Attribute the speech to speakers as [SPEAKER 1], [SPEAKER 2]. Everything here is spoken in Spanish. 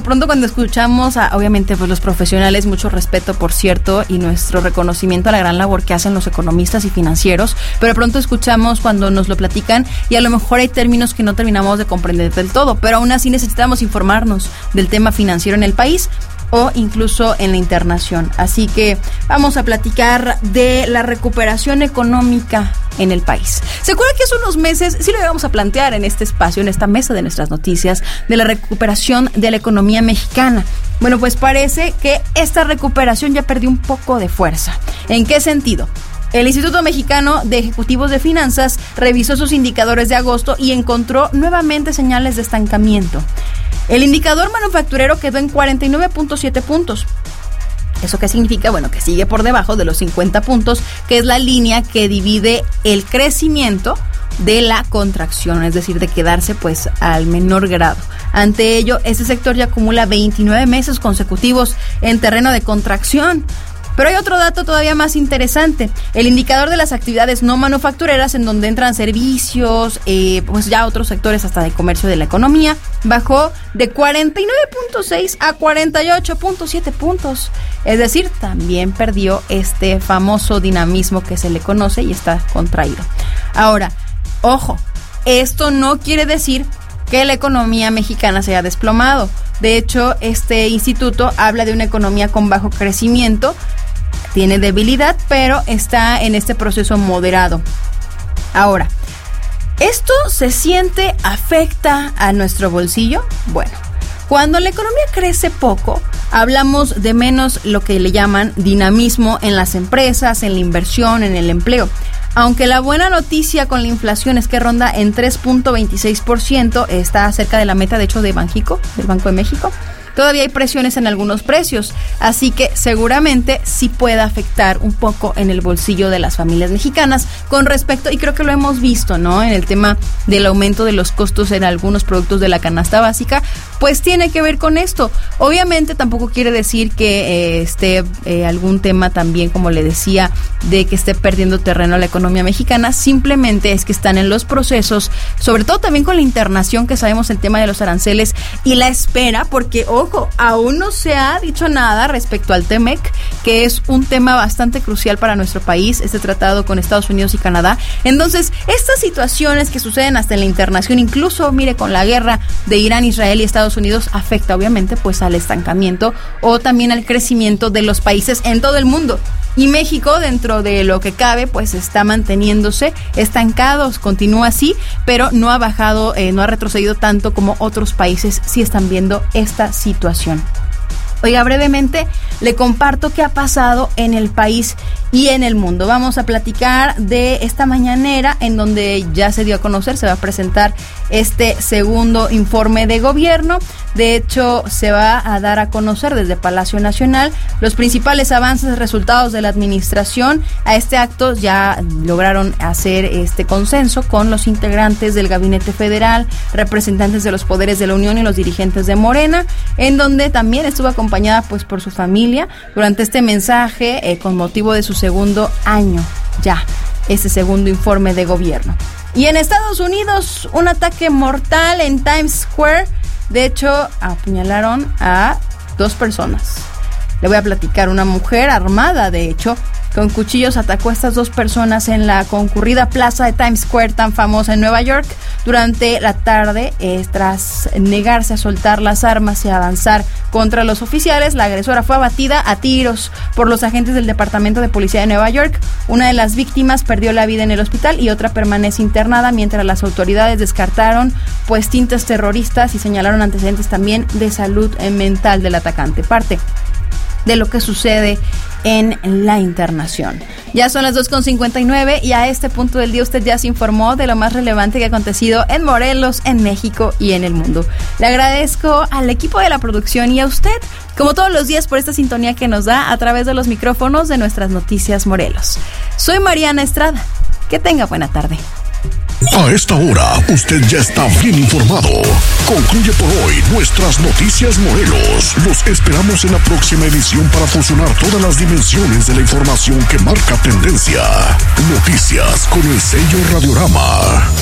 [SPEAKER 1] Pronto cuando escuchamos a, obviamente, pues los profesionales, mucho respeto, por cierto, y nuestro reconocimiento a la gran labor que hacen los economistas y financieros, pero pronto escuchamos cuando nos lo platican y a lo mejor hay términos que no terminamos de comprender del todo, pero aún así necesitamos informarnos del tema financiero en el país o incluso en la internación. Así que vamos a platicar de la recuperación económica en el país. ¿Se acuerdan que hace unos meses sí lo íbamos a plantear en este espacio, en esta mesa de nuestras noticias, de la recuperación de la economía mexicana? Bueno, pues parece que esta recuperación ya perdió un poco de fuerza. ¿En qué sentido? El Instituto Mexicano de Ejecutivos de Finanzas revisó sus indicadores de agosto y encontró nuevamente señales de estancamiento. El indicador manufacturero quedó en 49.7 puntos. ¿Eso qué significa? Bueno, que sigue por debajo de los 50 puntos, que es la línea que divide el crecimiento de la contracción, es decir, de quedarse pues al menor grado. Ante ello, este sector ya acumula 29 meses consecutivos en terreno de contracción. Pero hay otro dato todavía más interesante. El indicador de las actividades no manufactureras, en donde entran servicios, pues ya otros sectores hasta de comercio de la economía, bajó de 49.6 a 48.7 puntos. Es decir, también perdió este famoso dinamismo que se le conoce y está contraído. Ahora, ojo, esto no quiere decir que la economía mexicana se haya desplomado. De hecho, este instituto habla de una economía con bajo crecimiento, tiene debilidad, pero está en este proceso moderado. Ahora, ¿esto se siente, afecta a nuestro bolsillo? Bueno, cuando la economía crece poco, hablamos de menos lo que le llaman dinamismo en las empresas, en la inversión, en el empleo. Aunque la buena noticia con la inflación es que ronda en 3.26%, está cerca de la meta, de hecho, de Banxico, del Banco de México. Todavía hay presiones en algunos precios, así que seguramente sí puede afectar un poco en el bolsillo de las familias mexicanas con respecto, y creo que lo hemos visto, ¿no? En el tema del aumento de los costos en algunos productos de la canasta básica, pues tiene que ver con esto. Obviamente tampoco quiere decir que esté algún tema también, como le decía, de que esté perdiendo terreno la economía mexicana, simplemente es que están en los procesos, sobre todo también con la internación, que sabemos el tema de los aranceles y la espera, porque ojo, aún no se ha dicho nada respecto al TEMEC, que es un tema bastante crucial para nuestro país, este tratado con Estados Unidos y Canadá. Entonces, estas situaciones que suceden hasta en la internación, incluso, mire, con la guerra de Irán, Israel y Estados Unidos, afecta obviamente pues al estancamiento o también al crecimiento de los países en todo el mundo. Y México, dentro de lo que cabe, pues está manteniéndose estancados, continúa así, pero no ha bajado, no ha retrocedido tanto como otros países sí están viendo esta situación. Oiga, brevemente le comparto qué ha pasado en el país y en el mundo. Vamos a platicar de esta mañanera en donde ya se dio a conocer, se va a presentar este segundo informe de gobierno. De hecho, se va a dar a conocer desde Palacio Nacional los principales avances y resultados de la administración. A este acto ya lograron hacer este consenso con los integrantes del Gabinete Federal, representantes de los poderes de la Unión y los dirigentes de Morena, en donde también estuvo acompañada pues por su familia durante este mensaje con motivo de su segundo año ya, este segundo informe de gobierno. Y en Estados Unidos, un ataque mortal en Times Square. De hecho, apuñalaron a 2 personas. Le voy a platicar, una mujer armada, de hecho, con cuchillos atacó a estas 2 personas en la concurrida plaza de Times Square, tan famosa en Nueva York, durante la tarde. Tras negarse a soltar las armas y a avanzar contra los oficiales, la agresora fue abatida a tiros por los agentes del Departamento de Policía de Nueva York. Una de las víctimas perdió la vida en el hospital y otra permanece internada, mientras las autoridades descartaron pues tintes terroristas y señalaron antecedentes también de salud mental del atacante. Parte de lo que sucede en la internación. Ya son las 2:59 y a este punto del día usted ya se informó de lo más relevante que ha acontecido en Morelos, en México y en el mundo. Le agradezco al equipo de la producción y a usted, como todos los días, por esta sintonía que nos da a través de los micrófonos de nuestras noticias Morelos. Soy Mariana Estrada. Que tenga buena tarde.
[SPEAKER 2] A esta hora, usted ya está bien informado. Concluye por hoy nuestras noticias Morelos. Los esperamos en la próxima edición para fusionar todas las dimensiones de la información que marca tendencia. Noticias con el sello Radiorama.